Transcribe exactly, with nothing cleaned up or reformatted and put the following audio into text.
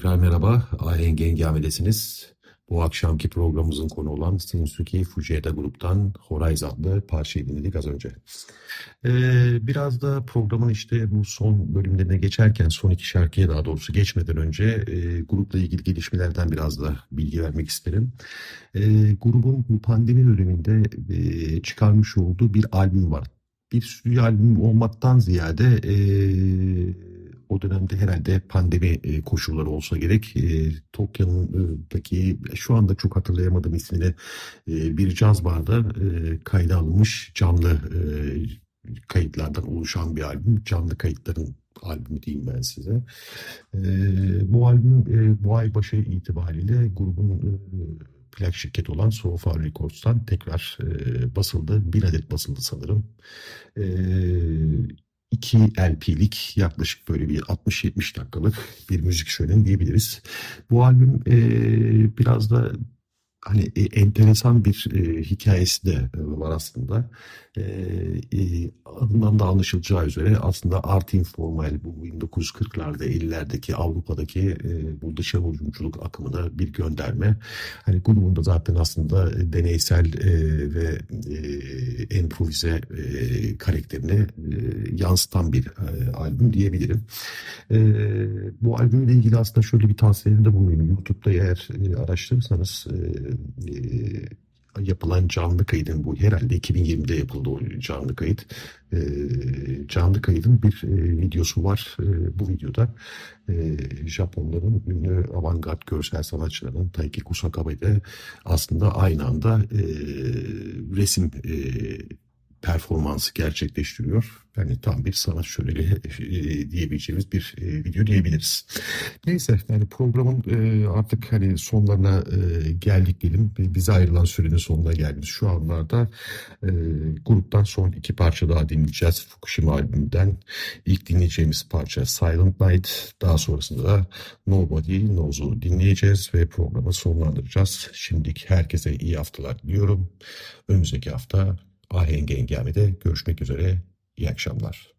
Tekrar merhaba, Ahenk Engame'desiniz. Bu akşamki programımızın konu olan Shinsuke Fujita Grup'tan Horizon adlı parçayı dinledik az önce. Ee, biraz da programın işte bu son bölümlerine geçerken, son iki şarkıya daha doğrusu geçmeden önce e, grupla ilgili gelişmelerden biraz da bilgi vermek isterim. E, grubun bu pandemi döneminde e, çıkarmış olduğu bir albüm var. Bir stüdyo albüm olmaktan ziyade e, o dönemde herhalde pandemi e, koşulları olsa gerek. E, Tokyo'daki şu anda çok hatırlayamadığım ismini e, bir caz barda e, kayda alınmış canlı e, kayıtlardan oluşan bir albüm. Canlı kayıtların albümü diyeyim ben size. E, bu albüm e, bu ay başı itibariyle grubun e, plak şirketi olan So Far Records'tan tekrar e, basıldı. Bir adet basıldı sanırım. E, iki L P'lik yaklaşık böyle bir altmış yetmiş dakikalık bir müzik şöleni diyebiliriz. Bu albüm e, biraz da hani e, enteresan bir e, hikayesi de e, var aslında. E, e, adından da anlaşılacağı üzere aslında art informal bu bin dokuz yüz kırklarda ellilerdeki Avrupa'daki e, bu dışa vurumculuk akımına bir gönderme. Hani grubun da zaten aslında deneysel e, ve e, improvize e, karakterini e, yansıtan bir e, albüm diyebilirim. E, bu albümle ilgili aslında şöyle bir tavsiyede bulunayım. YouTube'da eğer e, araştırırsanız e, e, yapılan canlı kaydın bu herhalde iki bin yirmide yapıldı o canlı kayıt. E, canlı kaydın bir e, videosu var. E, bu videoda e, Japonların ünlü avantgard görsel sanatçılarının Taiki Kusakabe ile aslında aynı anda e, resim e, performansı gerçekleştiriyor. Yani tam bir sanat şöleni e, diyebileceğimiz bir e, video diyebiliriz. Neyse yani programın e, artık hani sonlarına e, geldik diyelim. Bize ayrılan sürenin sonuna geldik. Şu anlarda e, gruptan son iki parça daha dinleyeceğiz. Fukushima albümünden ilk dinleyeceğimiz parça Silent Night. Daha sonrasında da Nobody Knows'u dinleyeceğiz ve programı sonlandıracağız. Şimdilik herkese iyi haftalar diliyorum. Önümüzdeki hafta Ahenk Engame'de görüşmek üzere. İyi akşamlar.